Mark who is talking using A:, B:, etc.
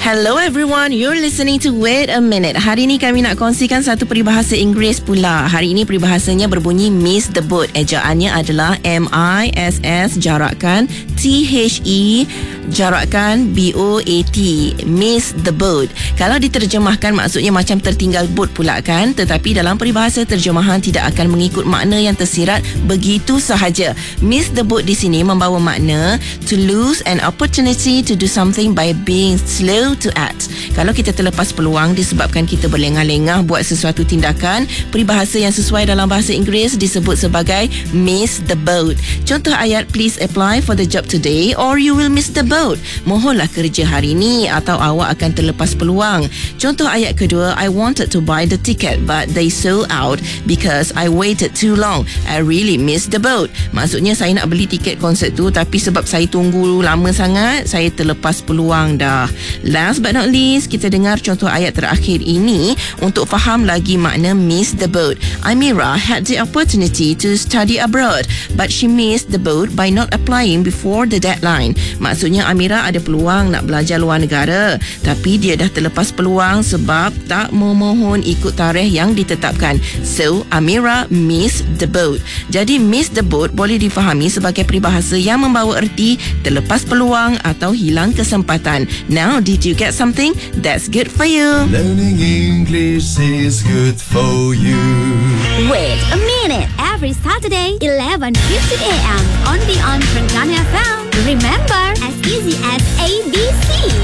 A: Hello everyone, you're listening to Wait a Minute. Hari ini kami nak kongsikan satu peribahasa Inggeris pula. Hari ini peribahasanya berbunyi miss the boat. Ejaannya adalah M-I-S-S jarakkan T-H-E jarakkan B-O-A-T. Miss the boat. Kalau diterjemahkan maksudnya macam tertinggal boat pula kan. Tetapi dalam peribahasa terjemahan tidak akan mengikut makna yang tersirat begitu sahaja. Miss the boat di sini membawa makna to lose an opportunity to do something by being slow to act. Kalau kita terlepas peluang disebabkan kita berlengah-lengah buat sesuatu tindakan, peribahasa yang sesuai dalam bahasa Inggeris disebut sebagai miss the boat. Contoh ayat, please apply for the job today or you will miss the boat. Mohonlah kerja hari ini atau awak akan terlepas peluang. Contoh ayat kedua, I wanted to buy the ticket but they sold out because I waited too long. I really missed the boat. Maksudnya saya nak beli tiket konsert tu tapi sebab saya tunggu lama sangat, saya terlepas peluang dah. Last but not least, kita dengar contoh ayat terakhir ini untuk faham lagi makna miss the boat. Amira had the opportunity to study abroad but she missed the boat by not applying before the deadline. Maksudnya Amira ada peluang nak belajar luar negara tapi dia dah terlepas peluang sebab tak memohon ikut tarikh yang ditetapkan. So Amira missed the boat. Jadi miss the boat boleh difahami sebagai peribahasa yang membawa erti terlepas peluang atau hilang kesempatan. Now, did you get something? That's good for you.
B: Learning English is good for you.
C: Wait a minute. Every Saturday, 11:50 a.m. only on Terengganu FM. Remember, as easy as ABC.